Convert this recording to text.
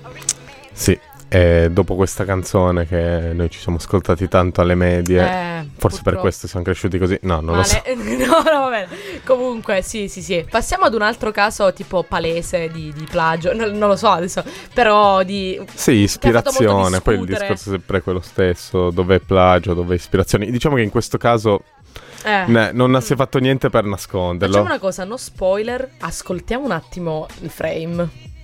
Sì, dopo questa canzone che noi ci siamo ascoltati tanto alle medie, forse purtroppo. per questo siamo cresciuti così. No, non lo so. No, va bene. Comunque, sì. Passiamo ad un altro caso tipo palese di plagio. Non lo so adesso, però di... Sì, ispirazione, poi il discorso è sempre quello stesso, dov'è plagio, dov'è ispirazione. Diciamo che in questo caso non si è fatto niente per nasconderlo. Facciamo una cosa, no spoiler, ascoltiamo un attimo il frame.